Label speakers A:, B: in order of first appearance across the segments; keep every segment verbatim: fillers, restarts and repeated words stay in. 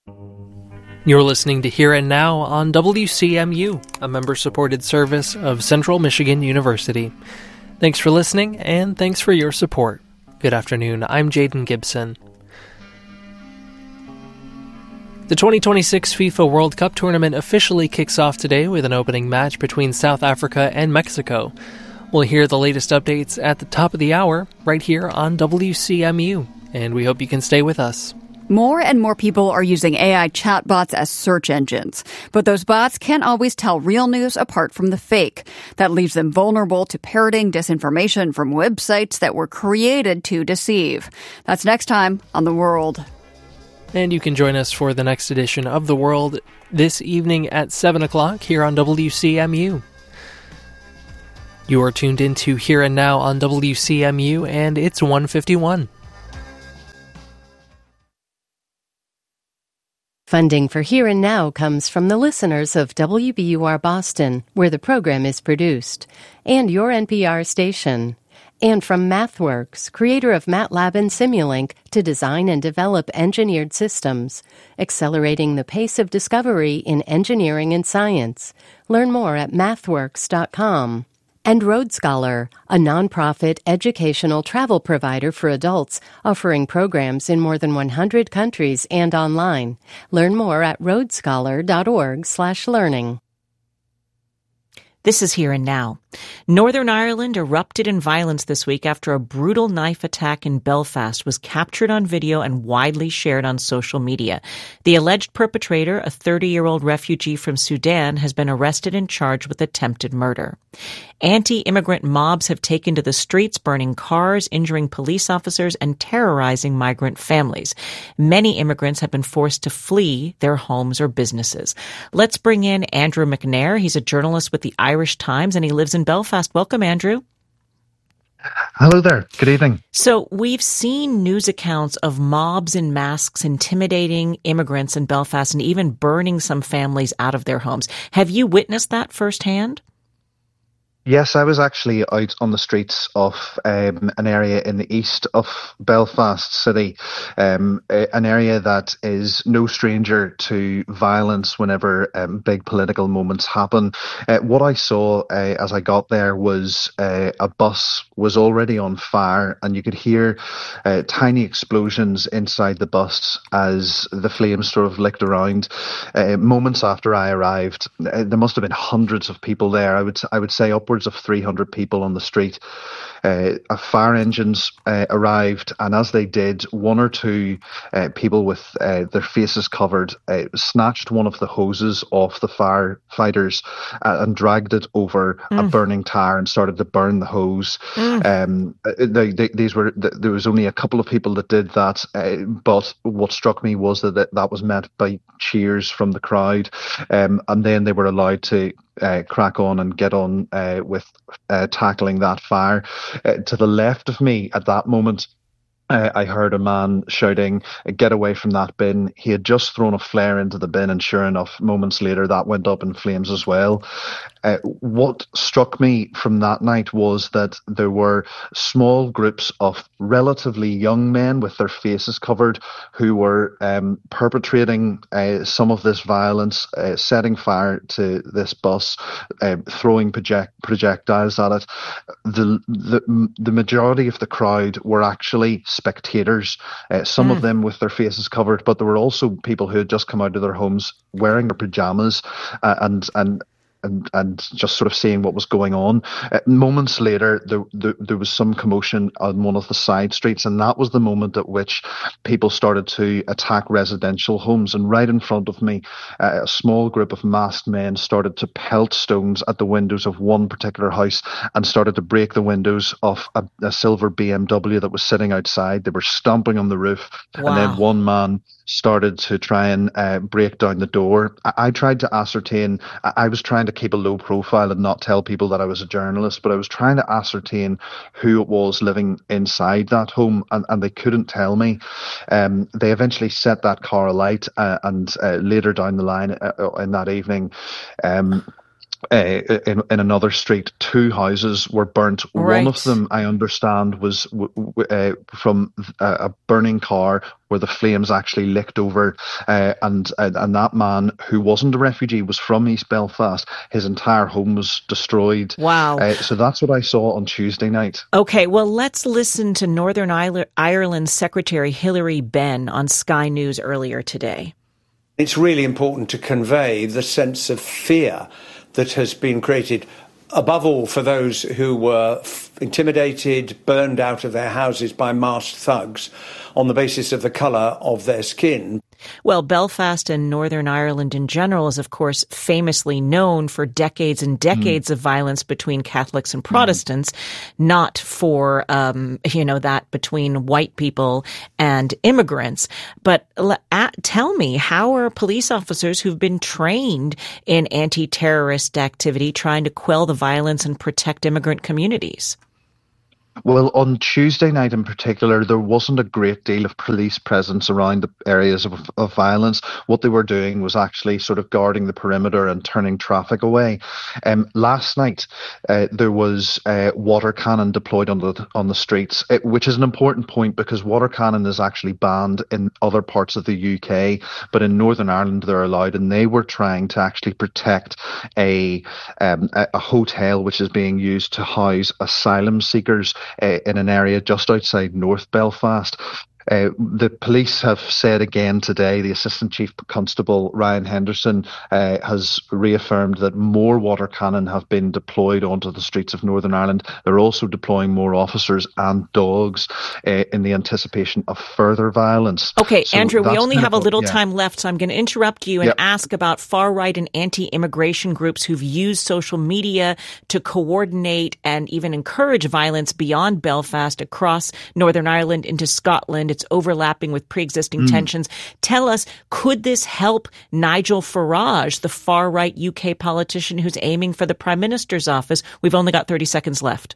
A: You're listening to Here and Now on W C M U, a member-supported service of Central Michigan University. Thanks for listening, and thanks for your support. Good afternoon, I'm Jaden Gibson. The twenty twenty-six FIFA World Cup tournament officially kicks off today with an opening match between South Africa and Mexico. We'll hear the latest updates at the top of the hour, right here on W C M U, and we hope you can stay with us.
B: More and more people are using A I chatbots as search engines, but those bots can't always tell real news apart from the fake. That leaves them vulnerable to parroting disinformation from websites that were created to deceive. That's next time on The World.
A: And you can join us for the next edition of The World this evening at seven o'clock here on W C M U. You are tuned into Here and Now on W C M U, and it's one fifty-one.
C: Funding for Here and Now comes from the listeners of W B U R Boston, where the program is produced, and your N P R station. And from MathWorks, creator of MATLAB and Simulink, to design and develop engineered systems, accelerating the pace of discovery in engineering and science. Learn more at mathworks dot com. And Road Scholar, a nonprofit educational travel provider for adults, offering programs in more than one hundred countries and online. Learn more at road scholar dot org slash learning.
D: This is Here and Now. Northern Ireland erupted in violence this week after a brutal knife attack in Belfast was captured on video and widely shared on social media. The alleged perpetrator, a thirty-year-old refugee from Sudan, has been arrested and charged with attempted murder. Anti-immigrant mobs have taken to the streets, burning cars, injuring police officers, and terrorizing migrant families. Many immigrants have been forced to flee their homes or businesses. Let's bring in Andrew McNair. He's a journalist with the Irish Times, and he lives in Belfast. Welcome, Andrew.
E: Hello there. Good evening.
D: So we've seen news accounts of mobs in masks intimidating immigrants in Belfast and even burning some families out of their homes. Have you witnessed that firsthand?
E: Yes, I was actually out on the streets of um, an area in the east of Belfast City, um, an area that is no stranger to violence whenever um, big political moments happen. Uh, what I saw uh, as I got there was uh, a bus was already on fire, and you could hear uh, tiny explosions inside the bus as the flames sort of licked around. Uh, moments after I arrived, uh, there must have been hundreds of people there. I would I would say upwards of three hundred people on the street. Uh, fire engines uh, arrived, and as they did, one or two uh, people with uh, their faces covered uh, snatched one of the hoses off the firefighters uh, and dragged it over mm. a burning tire and started to burn the hose. Mm. Um, they, they, these were there was only a couple of people that did that, uh, but what struck me was that that, that was met by cheers from the crowd, um, and then they were allowed to Uh, crack on and get on uh, with uh, tackling that fire. Uh, to the left of me at that moment, Uh, I heard a man shouting, "Get away from that bin." He had just thrown a flare into the bin, and sure enough, moments later, that went up in flames as well. Uh, what struck me from that night was that there were small groups of relatively young men with their faces covered who were um, perpetrating uh, some of this violence, uh, setting fire to this bus, uh, throwing project- projectiles at it. The, the, the majority of the crowd were actually spectators, uh, some mm. of them with their faces covered, but there were also people who had just come out of their homes wearing their pajamas uh, and and and and just sort of seeing what was going on. Uh, moments later, there, there there was some commotion on one of the side streets, and that was the moment at which people started to attack residential homes. And right in front of me, uh, a small group of masked men started to pelt stones at the windows of one particular house and started to break the windows of a, a silver B M W that was sitting outside. They were stomping on the roof, wow. And then one man started to try and uh, break down the door. I, I tried to ascertain, I, I was trying to keep a low profile and not tell people that I was a journalist, but I was trying to ascertain who it was living inside that home, and, and they couldn't tell me. Um, they eventually set that car alight, uh, and uh, later down the line uh, in that evening, um, Uh, in, in another street, two houses were burnt.
D: Right.
E: One of them, I understand, was w- w- uh, from a, a burning car where the flames actually licked over, uh, and, and and that man, who wasn't a refugee, was from East Belfast. His entire home was destroyed.
D: Wow.
E: Uh, so that's what I saw on Tuesday night.
D: Okay, well, let's listen to Northern Ireland Secretary Hilary Benn on Sky News earlier today.
F: It's really important to convey the sense of fear that has been created, above all for those who were f- intimidated, burned out of their houses by masked thugs on the basis of the colour of their skin.
D: Well, Belfast and Northern Ireland in general is, of course, famously known for decades and decades mm. of violence between Catholics and Protestants, mm. not for, um, you know, that between white people and immigrants. But uh, tell me, how are police officers who've been trained in anti-terrorist activity trying to quell the violence and protect immigrant communities?
E: Well, on Tuesday night in particular, there wasn't a great deal of police presence around the areas of, of violence. What they were doing was actually sort of guarding the perimeter and turning traffic away. Um, last night, uh, there was uh, water cannon deployed on the on the streets, it, which is an important point because water cannon is actually banned in other parts of the U K, but in Northern Ireland they're allowed, and they were trying to actually protect a um, a, a hotel which is being used to house asylum seekers Uh, in an area just outside North Belfast. Uh, the police have said again today, the Assistant Chief Constable Ryan Henderson uh, has reaffirmed that more water cannon have been deployed onto the streets of Northern Ireland. They're also deploying more officers and dogs uh, in the anticipation of further violence.
D: Okay,
E: so
D: Andrew, we only have a little
E: yeah.
D: time left, so I'm going to interrupt you and
E: yep.
D: ask about far-right and anti-immigration groups who've used social media to coordinate and even encourage violence beyond Belfast across Northern Ireland into Scotland. It's overlapping with pre-existing mm. tensions. Tell us, could this help Nigel Farage, the far-right U K politician who's aiming for the Prime Minister's office? We've only got thirty seconds left.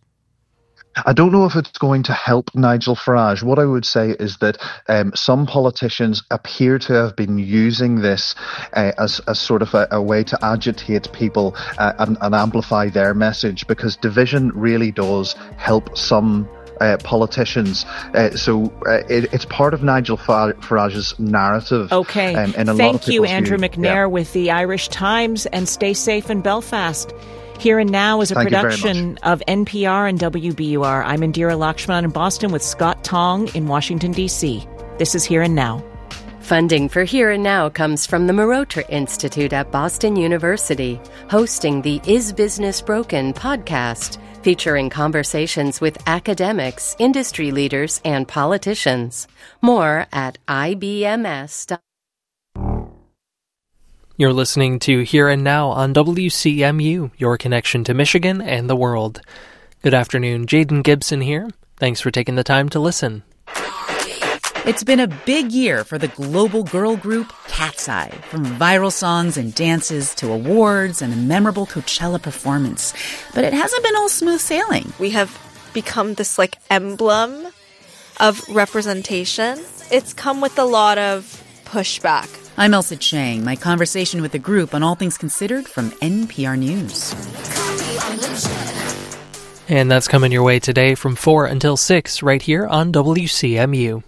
E: I don't know if it's going to help Nigel Farage. What I would say is that um, some politicians appear to have been using this uh, as, as sort of a, a way to agitate people uh, and, and amplify their message, because division really does help some Uh, politicians. Uh, so uh, it, it's part of Nigel Farage's narrative.
D: Okay.
E: Um, in a
D: Thank
E: lot of
D: you, Andrew
E: view.
D: McNair,
E: yeah.
D: with the Irish Times, and stay safe in Belfast. Here and Now is a
E: Thank
D: production of N P R and W B U R. I'm Indira Lakshman in Boston with Scott Tong in Washington, D C. This is Here and Now.
C: Funding for Here and Now comes from the Marotra Institute at Boston University, hosting the Is Business Broken podcast, featuring conversations with academics, industry leaders, and politicians. More at I B M S dot com.
A: You're listening to Here and Now on W C M U, your connection to Michigan and the world. Good afternoon, Jaden Gibson here. Thanks for taking the time to listen.
G: It's been a big year for the global girl group Cat's Eye, from viral songs and dances to awards and a memorable Coachella performance. But it hasn't been all smooth sailing.
H: We have become this like emblem of representation. It's come with a lot of pushback.
G: I'm Elsa Chang. My conversation with the group on All Things Considered from N P R News.
A: And that's coming your way today from four until six right here on W C M U.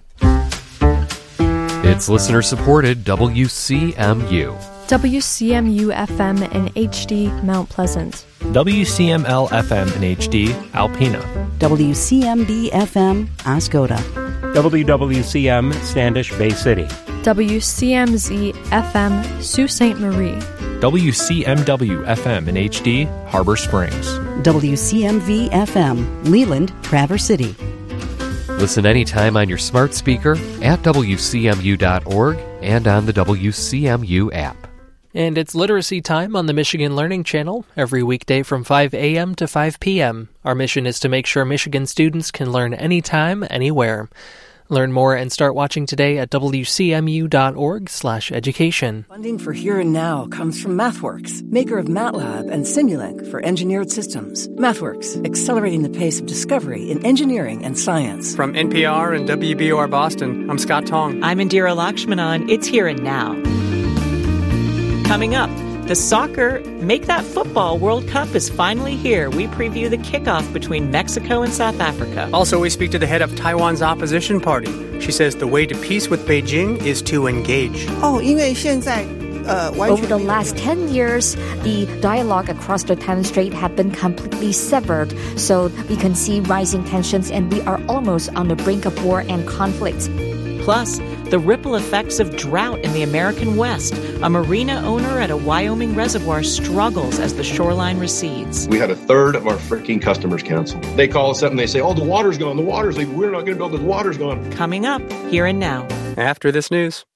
I: It's listener-supported W C M U.
J: W C M U F M in H D, Mount Pleasant.
K: W C M L F M in H D, Alpena.
L: W C M B F M, Ascoda.
K: W W C M, Standish Bay City.
J: W C M Z F M, Sault Ste. Marie.
K: W C M W F M in H D, Harbor Springs.
L: W C M V F M, Leland, Traverse City.
I: Listen anytime on your smart speaker, at W C M U dot org, and on the W C M U app.
A: And it's literacy time on the Michigan Learning Channel, every weekday from five a.m. to five p.m. Our mission is to make sure Michigan students can learn anytime, anywhere. Learn more and start watching today at W C M U dot org slash education.
M: Funding for Here and Now comes from MathWorks, maker of MATLAB and Simulink for engineered systems. MathWorks, accelerating the pace of discovery in engineering and science.
N: From N P R and W B U R Boston, I'm Scott Tong.
D: I'm Indira Lakshmanan. It's Here and Now. Coming up, The soccer Make That Football World Cup is finally here. We preview the kickoff between Mexico and South Africa.
N: Also, we speak to the head of Taiwan's opposition party. She says the way to peace with Beijing is to engage.
O: Oh, 因为现在 Uh,
P: Over the last ten years, the dialogue across the Taiwan Strait have been completely severed, so we can see rising tensions and we are almost on the brink of war and conflict.
D: Plus, the ripple effects of drought in the American West. A marina owner at a Wyoming reservoir struggles as the shoreline recedes.
Q: We had a third of our freaking customers cancel. They call us up and they say, oh, the water's gone, the water's leaving. We're not going to build, the water's gone.
D: Coming up, here and now.
N: After this news.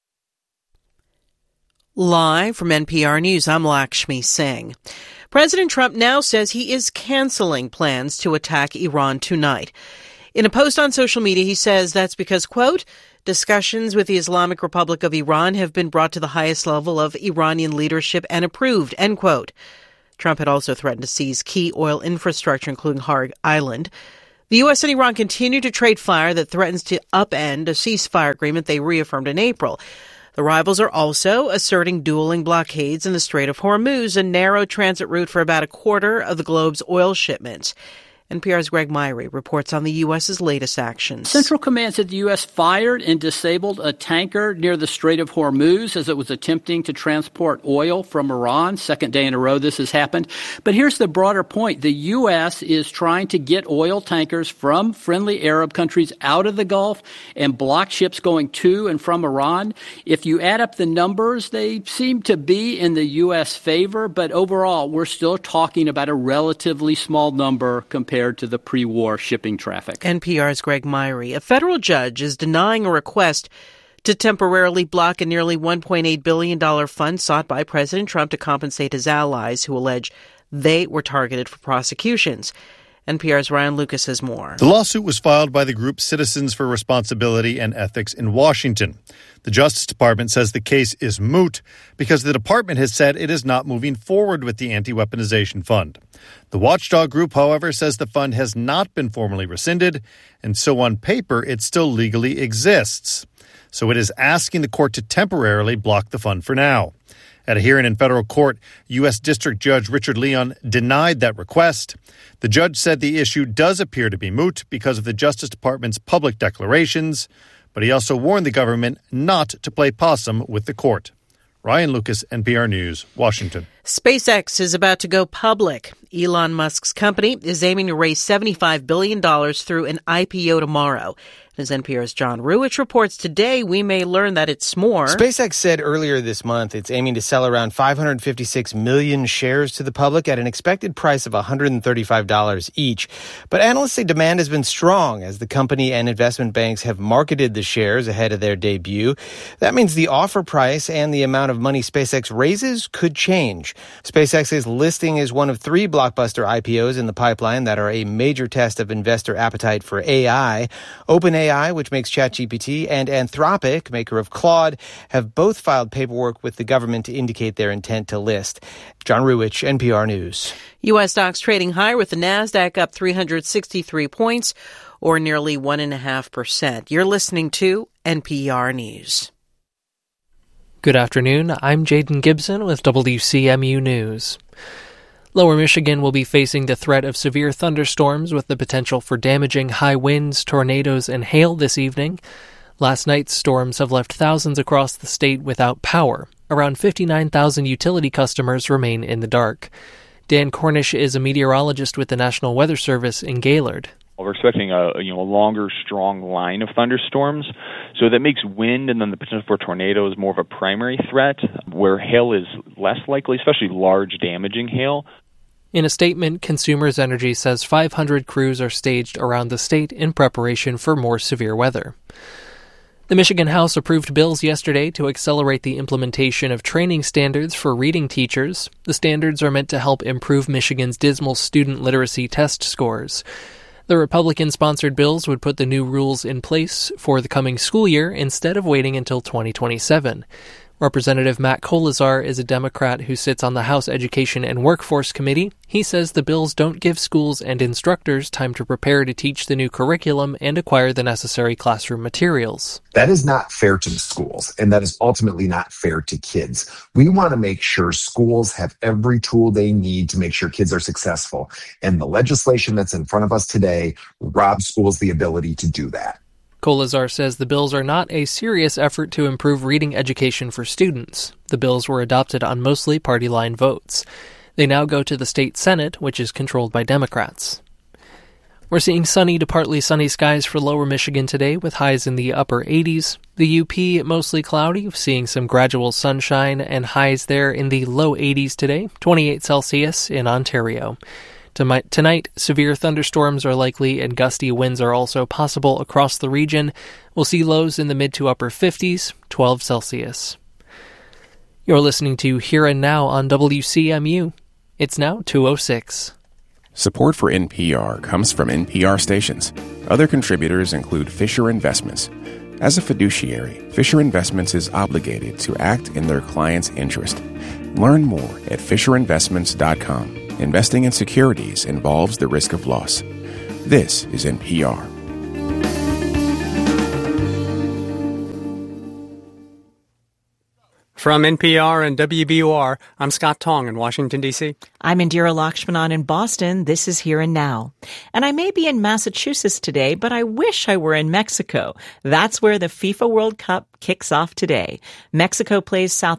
R: Live from N P R News, I'm Lakshmi Singh. President Trump now says he is canceling plans to attack Iran tonight. In a post on social media, he says that's because, quote, discussions with the Islamic Republic of Iran have been brought to the highest level of Iranian leadership and approved, end quote. Trump had also threatened to seize key oil infrastructure, including Harg Island. The U S and Iran continue to trade fire that threatens to upend a ceasefire agreement they reaffirmed in April. The rivals are also asserting dueling blockades in the Strait of Hormuz, a narrow transit route for about a quarter of the globe's oil shipments. N P R's Greg Myrie reports on the U S's latest actions.
S: Central Command said the U S fired and disabled a tanker near the Strait of Hormuz as it was attempting to transport oil from Iran. Second day in a row this has happened. But here's the broader point. The U S is trying to get oil tankers from friendly Arab countries out of the Gulf and block ships going to and from Iran. If you add up the numbers, they seem to be in the U S favor. But overall, we're still talking about a relatively small number compared to the pre-war shipping traffic.
R: N P R's Greg Myrie. A federal judge is denying a request to temporarily block a nearly one point eight billion dollars fund sought by President Trump to compensate his allies who allege they were targeted for prosecutions. N P R's Ryan Lucas has more.
T: The lawsuit was filed by the group Citizens for Responsibility and Ethics in Washington. The Justice Department says the case is moot because the department has said it is not moving forward with the anti-weaponization fund. The watchdog group, however, says the fund has not been formally rescinded, and so on paper it still legally exists. So it is asking the court to temporarily block the fund for now. At a hearing in federal court, U S District Judge Richard Leon denied that request. The judge said the issue does appear to be moot because of the Justice Department's public declarations, but he also warned the government not to play possum with the court. Ryan Lucas, N P R News, Washington.
R: SpaceX is about to go public. Elon Musk's company is aiming to raise seventy-five billion dollars through an I P O tomorrow. As N P R's John Ruwitch reports today, we may learn that it's more.
U: SpaceX said earlier this month it's aiming to sell around five hundred fifty-six million shares to the public at an expected price of one hundred thirty-five dollars each. But analysts say demand has been strong as the company and investment banks have marketed the shares ahead of their debut. That means the offer price and the amount of money SpaceX raises could change. SpaceX's listing is one of three blockbuster I P Os in the pipeline that are a major test of investor appetite for A I. OpenAI, which makes ChatGPT, and Anthropic, maker of Claude, have both filed paperwork with the government to indicate their intent to list. John Ruwitch, N P R News.
R: U S stocks trading higher with the NASDAQ up three hundred sixty-three points, or nearly one point five percent. You're listening to N P R News.
A: Good afternoon. I'm Jaden Gibson with W C M U News. Lower Michigan will be facing the threat of severe thunderstorms with the potential for damaging high winds, tornadoes, and hail this evening. Last night's storms have left thousands across the state without power. Around fifty-nine thousand utility customers remain in the dark. Dan Cornish is a meteorologist with the National Weather Service in Gaylord.
V: We're expecting a you know a longer, strong line of thunderstorms, so that makes wind and then the potential for tornadoes more of a primary threat, where hail is less likely, especially large, damaging hail.
A: In a statement, Consumers Energy says five hundred crews are staged around the state in preparation for more severe weather. The Michigan House approved bills yesterday to accelerate the implementation of training standards for reading teachers. The standards are meant to help improve Michigan's dismal student literacy test scores. The Republican-sponsored bills would put the new rules in place for the coming school year instead of waiting until twenty twenty-seven. Representative Matt Kolazar is a Democrat who sits on the House Education and Workforce Committee. He says the bills don't give schools and instructors time to prepare to teach the new curriculum and acquire the necessary classroom materials.
B: That is not fair to the schools, and that is ultimately not fair to kids. We want to make sure schools have every tool they need to make sure kids are successful, and the legislation that's in front of us today robs schools the ability to do that.
A: Kolazar says the bills are not a serious effort to improve reading education for students. The bills were adopted on mostly party-line votes. They now go to the state Senate, which is controlled by Democrats. We're seeing sunny to partly sunny skies for lower Michigan today, with highs in the upper eighties. The U P mostly cloudy, seeing some gradual sunshine and highs there in the low eighties today, twenty-eight Celsius in Ontario. Tonight, severe thunderstorms are likely and gusty winds are also possible across the region. We'll see lows in the mid to upper fifties, twelve Celsius. You're listening to Here and Now on W C M U. It's now two oh six.
F: Support for N P R comes from N P R stations. Other contributors include Fisher Investments. As a fiduciary, Fisher Investments is obligated to act in their client's interest. Learn more at fisher investments dot com. Investing in securities involves the risk of loss. This is N P R.
N: From N P R and W B U R, I'm Scott Tong in Washington, D C.
D: I'm Indira Lakshmanan in Boston. This is Here and Now. And I may be in Massachusetts today, but I wish I were in Mexico. That's where the FIFA World Cup kicks off today. Mexico plays South